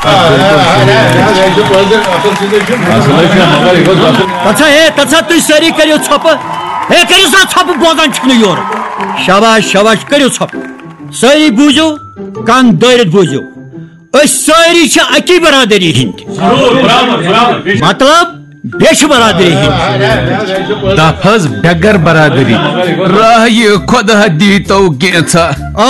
تھا تھی ساری کرو ھپ کرو سا ھپ بوزان یور شاباش شاباش کرو ھپ ساری بوزو کن دٲرِتھ بوزو ساری اکی برادری ہند مطلب بیش برادری ہند دفظ بغیر برادری راہ خدا دیتو کینسا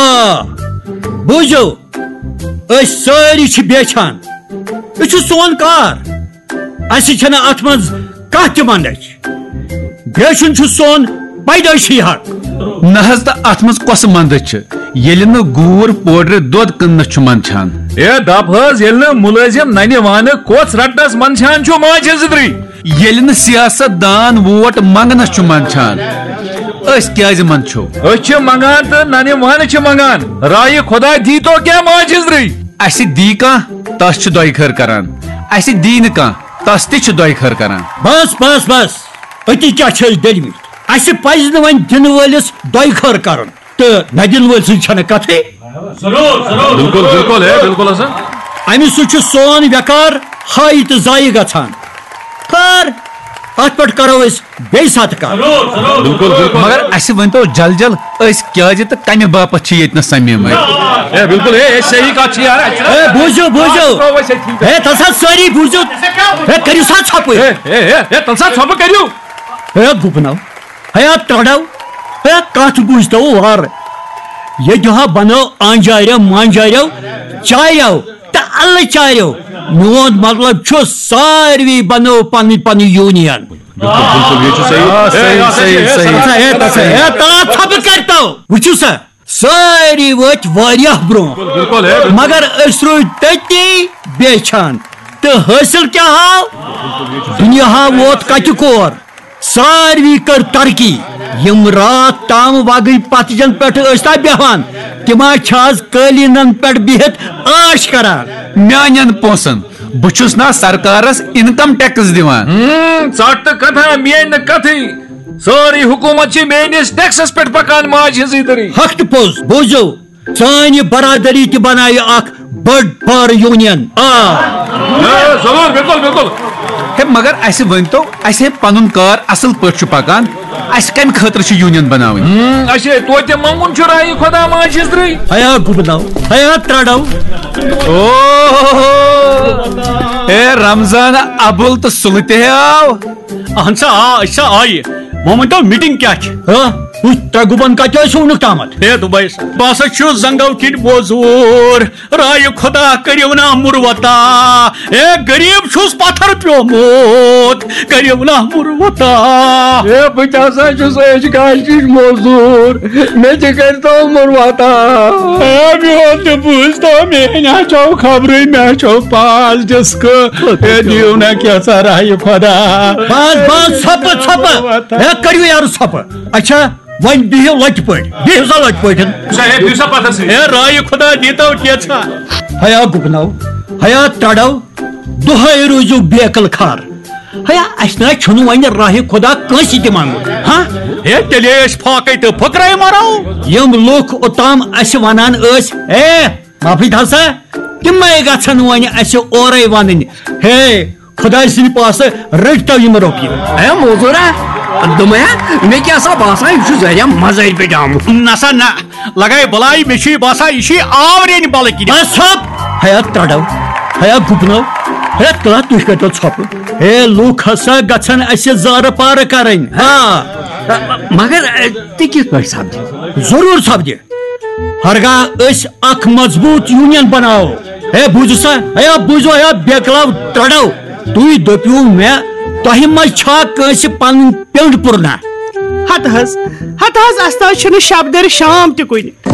بوزو ساری بیچان یہ سون کار اس ات من کھانا تہ منچ بیچن سون پیدائشی حق نہ تو ات من کس مند یل گور پوڈر دود کنس منچان دپ یل ملازم ننہ وانہ کوچ رٹنس منچان ماج زدری یل سیاست دان ووٹ منگنس منچان کیاز منچو منگان تو ننہ وانہ منگان رائے خدا دی تو کیا ماج زدری اس دی کان تس دۄیہِ خٲر کران اس دی نہ کان تس تہ دۄیہِ خٲر کران بس بس بس اتی کیا دلمت اس پز ون دن ولس دۄیہِ خٲر کرن تو نہ دن ول سن کتھے بالکل بالکل بالکل امہ سہ سون وقار ہائی تو ضائع گھان خیر ات پہ کرو بیٚیہِ ساتہٕ کتھ مگر اس ونتو جل جل کیازِ تو کمہ باپت یتنس سمیم بالکل صحیح کت بوزو بوزو تل سا ساری بوزو کرو سا ھپ تل سا ھپ کرو گپنو تڑو کت بوزتو وار یہ بنو آنجارو مانجارو چارو تو اللہ چارو میون مطلب ساروی بنو پن پن یونین کرتو وچو سا ساری وت برو مگر اس روز تتی بیچان تو حاصل کیا ہاو دنیا ووت کت کور ساروی کر ترقی یم رات تام وگی پتجن پہ بہان تم قالینن پہ بہت آش کران میان پونسن بچس نا سرکارس انکم ٹیکس دیوان ژٹ کتھا مین کتھی ساری حکومت میانس ٹیکسس پہ پکان ماج ہزی دری حق پوز بوزو سانہ برادری تہ بنائے اخ بڑ بار یونین ضرور بالکل بالکل مگر اس ونتو اس پن کار اصل پہ پکان اس کم خاطر یونین بناوی توتہ منگن رائے خدا ماج ہزری گبنو ترڑو رمضان ابل تو سل تہ آو اہن سا آئی مو میٹنگ کیا ترے گبن کت ونک تامت دبیس بہسا زنگو کن موزور رائے خدا کرو نا مروتا غریب چھس پتھر پیومت کرو نا مروتا بہسا ایج کاش موزور مے کرتو مروتا میون تو بوزتو مے چو خبر مے چو 5 ڈسک دیو نا کیسا رائے خدا بس بس ھپ ھپ کرو یار ھپ اچھا ون بہو لٹ پہ بہو سا لٹ پہ رائے خدا دیتو کیسا گبنو تڑو دہے روزو بیکل خار اس نا ون راہ خدا کنس تہ منگ تیل پھاکے تو پھکرے مرو یم لوک اوتام اس ونان معافی تھا سا تمے گھن ون اس اورے ون خدا سند پاس رٹتو یم روپیے موزورا دمیا مے کیا سا باسان یہ زریا مزر پہ آمت نسا نہ لگائے بلائی مے باسان یہ آورین بل کی بس ھپ تڑو گپنو تلا تھی کرتو ھپ لوک ہسا گھن اس زار پار کریں مگر تہ کت پہ سپدی ضرور سپدی ہرگاہ اس اخ مضبوط یونین بناو بوزو سا بوزو بیکلاو تڑو تھی دپیو مے تہ مزا کنس پن پینڈ پورنا ہت اس شبدر شام تہ کن